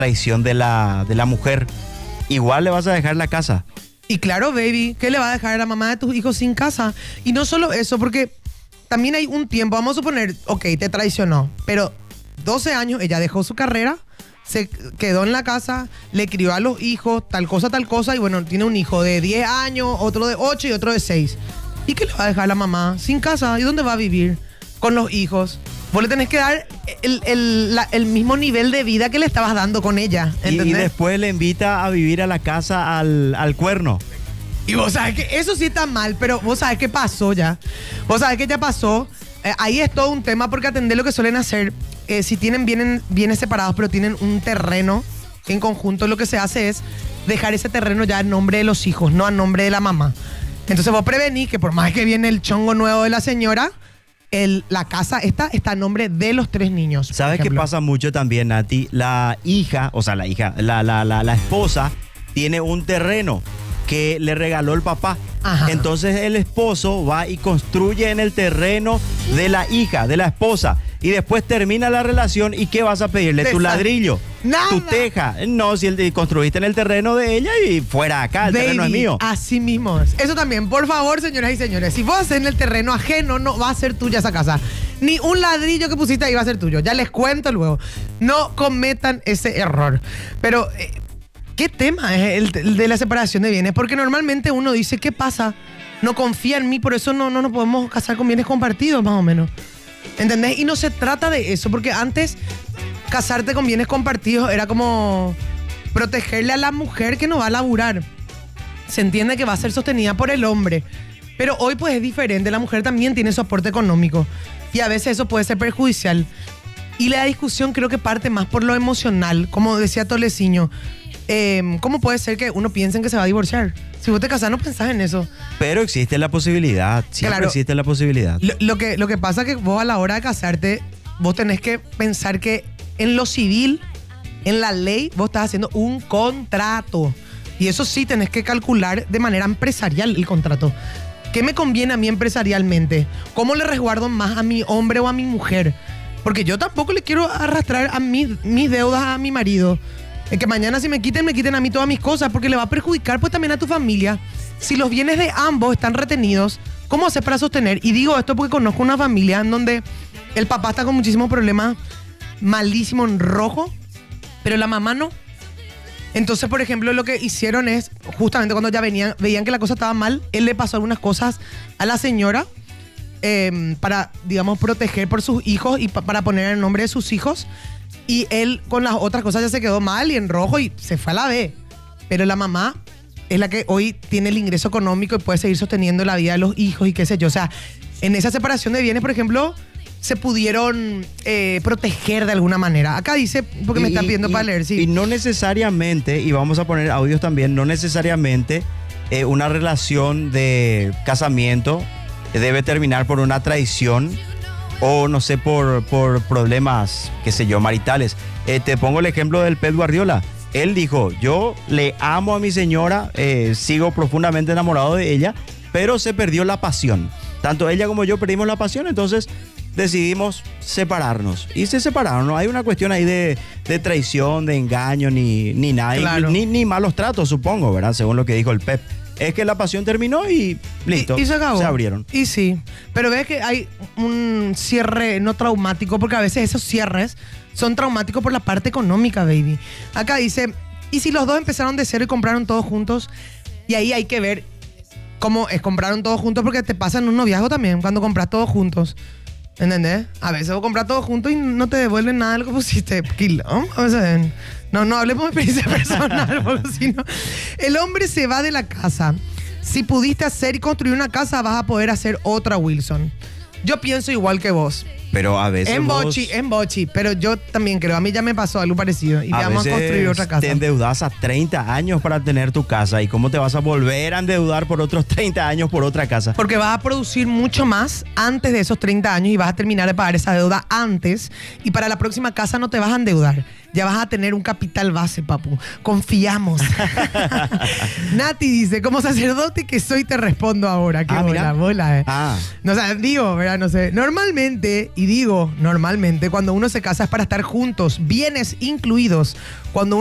traición de la mujer, igual le vas a dejar la casa. Y claro, baby, ¿qué le va a dejar a la mamá de tus hijos sin casa? Y no solo eso, porque también hay un tiempo, vamos a suponer, ok, te traicionó, pero 12 años ella dejó su carrera, se quedó en la casa, le crió a los hijos, tal cosa, y bueno, tiene un hijo de 10 años, otro de 8 y otro de 6. ¿Y qué le va a dejar a la mamá sin casa? ¿Y dónde va a vivir con los hijos? Vos le tenés que dar el mismo nivel de vida que le estabas dando con ella, ¿entendés? Y después le invita a vivir a la casa al cuerno. Y vos sabés que eso sí está mal, pero vos sabés qué pasó ya. Vos sabés que ya pasó. Ahí es todo un tema porque atender lo que suelen hacer, si tienen bienes separados, pero tienen un terreno en conjunto, lo que se hace es dejar ese terreno ya a nombre de los hijos, no a nombre de la mamá. Entonces vos prevenís que por más que viene el chongo nuevo de la señora, la casa está a nombre de los 3 niños. ¿Sabes qué pasa mucho también, Nati? La esposa tiene un terreno que le regaló el papá. Ajá. Entonces el esposo va y construye en el terreno de la hija, de la esposa. Y después termina la relación y ¿qué vas a pedirle? Tu ladrillo, nada. Tu teja. No, si construiste en el terreno de ella y fuera acá, el terreno es mío. Así mismo es. Eso también, por favor, señoras y señores, si vos haces en el terreno ajeno, no va a ser tuya esa casa. Ni un ladrillo que pusiste ahí va a ser tuyo. Ya les cuento luego. No cometan ese error. Pero ¿qué tema es el de la separación de bienes? Porque normalmente uno dice, ¿qué pasa? No confía en mí, por eso no nos podemos casar con bienes compartidos, más o menos. ¿Entendés? Y no se trata de eso, porque antes casarte con bienes compartidos era como protegerle a la mujer que no va a laburar. Se entiende que va a ser sostenida por el hombre. Pero hoy pues es diferente, la mujer también tiene su aporte económico. Y a veces eso puede ser perjudicial. Y la discusión creo que parte más por lo emocional, como decía Tolesiño. ¿Cómo puede ser que uno piense en que se va a divorciar? Si vos te casás no pensás en eso. Pero existe la posibilidad, siempre claro, existe la posibilidad. Lo que pasa es que vos a la hora de casarte, vos tenés que pensar que en lo civil, en la ley, vos estás haciendo un contrato. Y eso sí tenés que calcular de manera empresarial el contrato. ¿Qué me conviene a mí empresarialmente? ¿Cómo le resguardo más a mi hombre o a mi mujer? Porque yo tampoco le quiero arrastrar a mis deudas a mi marido. Que mañana si me quiten a mí todas mis cosas, porque le va a perjudicar pues también a tu familia. Si los bienes de ambos están retenidos, ¿cómo hacer para sostener? Y digo esto porque conozco una familia en donde el papá está con muchísimos problemas, malísimo, en rojo, pero la mamá no. Entonces, por ejemplo, lo que hicieron es, justamente cuando ya veían que la cosa estaba mal, él le pasó algunas cosas a la señora para, digamos, proteger por sus hijos y para poner el nombre de sus hijos. Y él con las otras cosas ya se quedó mal y en rojo y se fue a la B. Pero la mamá es la que hoy tiene el ingreso económico y puede seguir sosteniendo la vida de los hijos y qué sé yo. O sea, en esa separación de bienes, por ejemplo, se pudieron proteger de alguna manera. Acá dice, porque me están pidiendo para leer, sí. Y no necesariamente, y vamos a poner audios también, no necesariamente una relación de casamiento debe terminar por una traición o no sé, por problemas, qué sé yo, maritales. Te pongo el ejemplo del Pep Guardiola. Él dijo, yo le amo a mi señora, sigo profundamente enamorado de ella, pero se perdió la pasión. Tanto ella como yo perdimos la pasión, entonces decidimos separarnos. Y se separaron, no hay una cuestión ahí de traición, de engaño, ni nada, claro. ni malos tratos, supongo, ¿verdad? Según lo que dijo el Pep. Es que la pasión terminó y listo. Y se acabó. Se abrieron. Y sí. Pero ves que hay un cierre no traumático, porque a veces esos cierres son traumáticos por la parte económica, baby. Acá dice, ¿y si los dos empezaron de cero y compraron todos juntos? Y ahí hay que ver cómo es, compraron todos juntos, porque te pasa en un noviazgo también, cuando compras todos juntos. ¿Entendés? A veces vos compras todos juntos y no te devuelven nada de lo que pusiste. O sea, no hablemos de experiencia personal, porque si no, el hombre se va de la casa. Si pudiste hacer y construir una casa, vas a poder hacer otra, Wilson. Yo pienso igual que vos. Pero a veces en bochi, pero yo también creo, a mí ya me pasó algo parecido y vamos a construir otra casa. Te endeudas a 30 años para tener tu casa, y cómo te vas a volver a endeudar por otros 30 años por otra casa. Porque vas a producir mucho más antes de esos 30 años y vas a terminar de pagar esa deuda antes, y para la próxima casa no te vas a endeudar, ya vas a tener un capital base, papu. Confiamos. Nati dice, como sacerdote que soy te respondo ahora. Qué bola. Ah. No, o sea, digo, ¿verdad? No sé. Normalmente, y digo normalmente, cuando uno se casa es para estar juntos, bienes incluidos. Cuando